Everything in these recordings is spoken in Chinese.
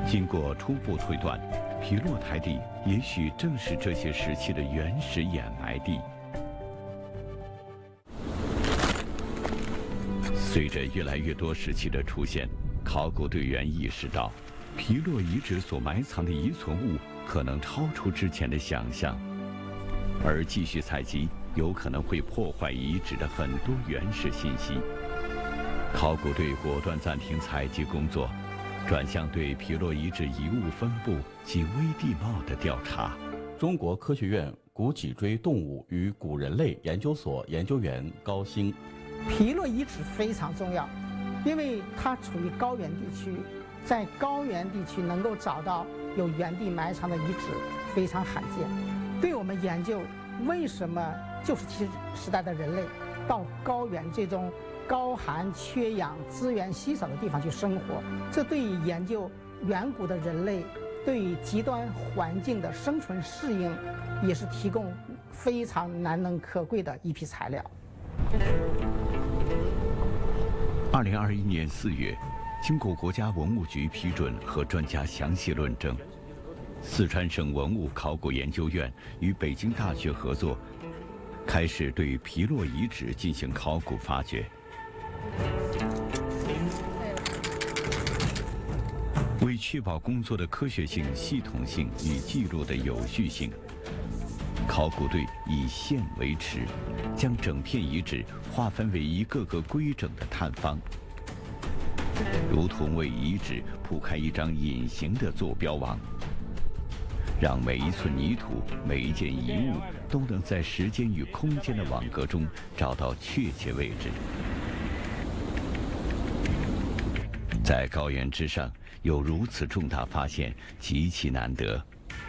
经过初步推断，皮洛台地也许正是这些时期的原始掩埋地。随着越来越多时期的出现，考古队员意识到，皮洛遗址所埋藏的遗存物可能超出之前的想象，而继续采集有可能会破坏遗址的很多原始信息。考古队果断暂停采集工作，转向对皮洛遗址遗物分布及微地貌的调查。 中国科学院古脊椎动物与古人类研究所研究员高鑫。 皮洛遗址非常重要，因为它处于高原地区，在高原地区能够找到有原地埋藏的遗址非常罕见。对我们研究为什么旧石器时代的人类到高原这种高寒缺氧、资源稀少的地方去生活，这对于研究远古的人类对于极端环境的生存适应，也是提供非常难能可贵的一批材料。 2021年4月，经过国家文物局批准和专家详细论证，四川省文物考古研究院与北京大学合作，开始对皮洛遗址进行考古发掘。为确保工作的科学性、系统性与记录的有序性，考古队以线为尺，将整片遗址划分为一个个规整的探方，如同为遗址铺开一张隐形的坐标网，让每一寸泥土、每一件遗物都能在时间与空间的网格中找到确切位置。在高原之上有如此重大发现，极其难得。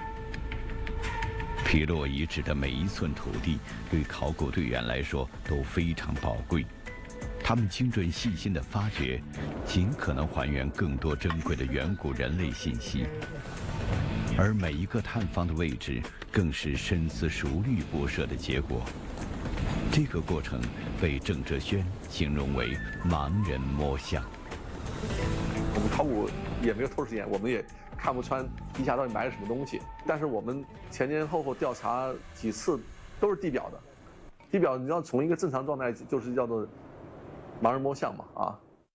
皮洛遗址的每一寸土地对考古队员来说都非常宝贵，他们精准细心的发掘，尽可能还原更多珍贵的远古人类信息。而每一个探方的位置更是深思熟虑播设的结果。这个过程被郑哲轩形容为盲人摸象。 我们考古也没有透视眼，我们也看不穿地下到底埋了什么东西。但是我们前前后后调查几次都是地表的，地表你要从一个正常状态就是叫做盲人摸象嘛啊。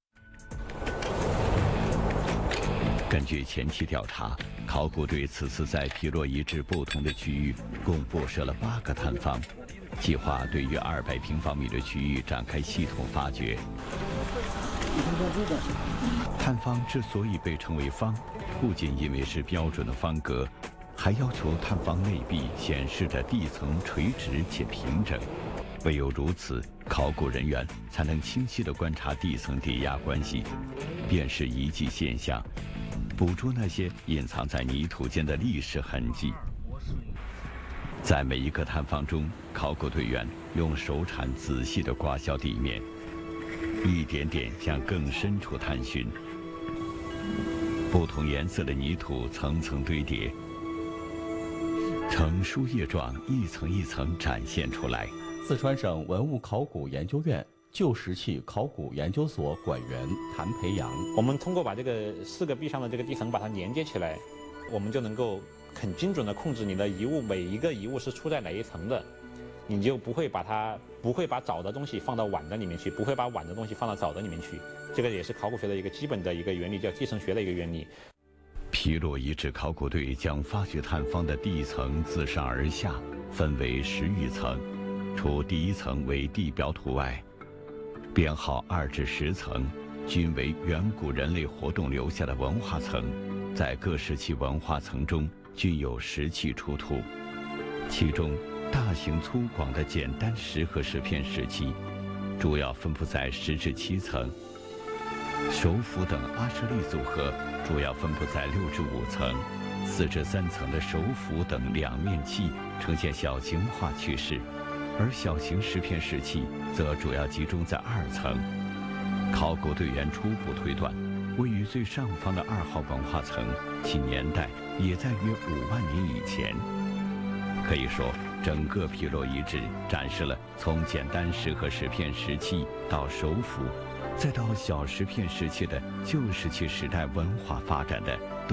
根据前期调查，考古队此次在皮洛遗址不同的区域共布设了8个探方，计划对约200平方米的区域展开系统发掘。探方之所以被称为方，不仅因为是标准的方格，还要求探方内壁显示的地层垂直且平整。唯有如此，考古人员才能清晰地观察地层叠压关系，辨识遗迹现象，捕捉那些隐藏在泥土间的历史痕迹。在每一个探方中，考古队员用手铲仔细地刮削地面，一点点向更深处探寻。不同颜色的泥土层层堆叠，呈书页状一层一层展现出来。 四川省文物考古研究院旧石器考古研究所馆员谭培阳， 我们通过把这个4个壁上的这个地层把它连接起来，我们就能够很精准地控制你的遗物，每一个遗物是出在哪一层的，你就不会把早的东西放到晚的里面去，不会把晚的东西放到早的里面去。这个也是考古学的一个基本的一个原理，叫继承学的一个原理。 皮洛遗址考古队将发掘探方的地层自上而下分为10余层，除第1层为地表土外，编号2至10层均为远古人类活动留下的文化层，在各时期文化层中均有石器出土，其中大型粗犷的简单石和石片石器主要分布在10至7层，手斧等阿舍利组合主要分布在6至5层，4至3层的手斧等两面器呈现小型化趋势，而小型石片石器则主要集中在2层。考古队员初步推断，位于最上方的2号文化层，其年代也在约5万年以前。可以说，整个皮洛遗址展示了从简单石和石片石器到手斧，再到小石片石器的旧石器时代文化发展的